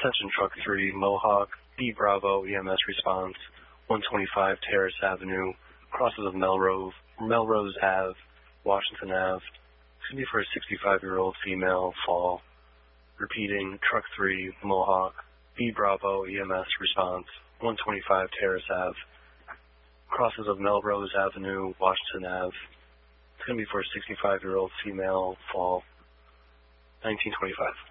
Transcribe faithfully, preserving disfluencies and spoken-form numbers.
Attention Truck three, Mohawk, B Bravo, E M S response, one twenty-five Terrace Avenue, crosses of Melrose, Melrose Ave, Washington Ave. It's going to be for a sixty-five-year-old female, fall. Repeating, Truck three, Mohawk, B Bravo, E M S response, one twenty-five Terrace Ave, crosses of Melrose Avenue, Washington Ave. It's going to be for a sixty-five-year-old female, fall, nineteen twenty-five.